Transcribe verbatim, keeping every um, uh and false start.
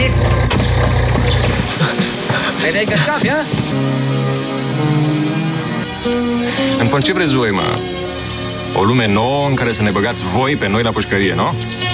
deschis! Vedeai că scapi, a? În fond, ce vreți voi, mă? O lume nouă în care să ne băgați voi pe noi la pușcărie, nu?